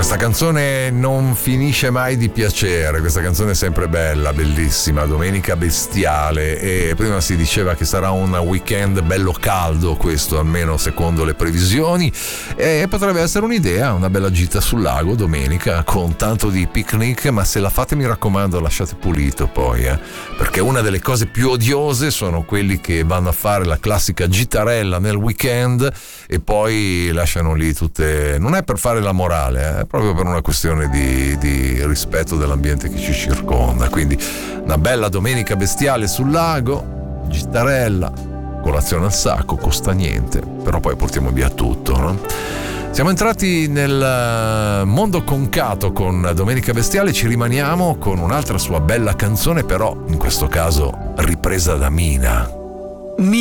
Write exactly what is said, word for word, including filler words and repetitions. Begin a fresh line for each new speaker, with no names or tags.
Questa canzone non finisce mai di piacere, questa canzone è sempre bella, bellissima, Domenica Bestiale, e prima si diceva che sarà un weekend bello caldo questo, almeno secondo le previsioni, e potrebbe essere un'idea, una bella gita sul lago domenica con tanto di picnic, ma se la fate mi raccomando lasciate pulito poi, eh, perché una delle cose più odiose sono quelli che vanno a fare la classica gitarella nel weekend e poi lasciano lì tutte, non è per fare la morale, eh, proprio per una questione di, di rispetto dell'ambiente che ci circonda. Quindi una bella domenica bestiale sul lago, gitarella, colazione al sacco, costa niente, però poi portiamo via tutto, no? Siamo entrati nel mondo concato con Domenica Bestiale, ci rimaniamo con un'altra sua bella canzone, però in questo caso ripresa da Mina.